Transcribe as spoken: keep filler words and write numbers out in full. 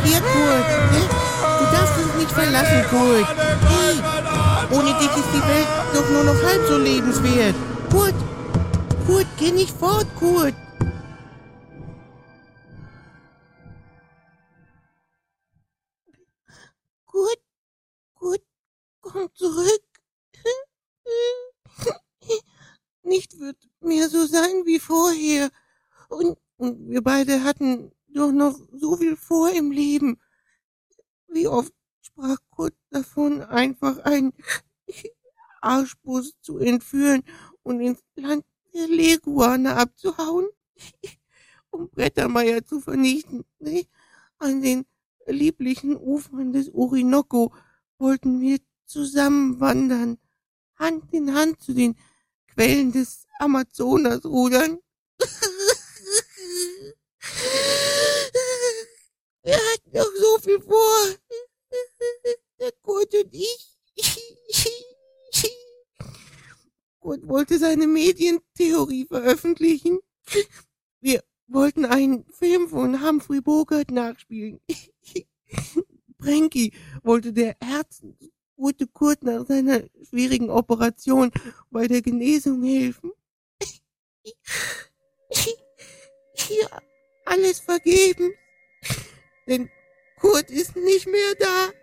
hier, Kurt. Hey, du darfst uns nicht verlassen, Kurt. Hey, ohne dich ist die Welt doch nur noch halb so lebenswert. Kurt, Kurt, geh nicht fort, Kurt. Kurt, Kurt, komm zurück. Nicht wird mehr so sein wie vorher. Und, und wir beide hatten doch noch so viel vor im Leben. Wie oft sprach Kurt davon, einfach einen Arschbus zu entführen und ins Land der Leguane abzuhauen, um Brettermeier zu vernichten. Ne? An den lieblichen Ufern des Orinoco wollten wir zusammen wandern, Hand in Hand zu den Quellen des Amazonas rudern. Wir hatten noch so viel vor, der Kurt und ich. Kurt wollte seine Medientheorie veröffentlichen. Wir wollten einen Film von Humphrey Bogart nachspielen. Brenki wollte der Herzensgute Kurt nach seiner schwierigen Operation bei der Genesung helfen. Hier alles vergeben, denn Kurt ist nicht mehr da.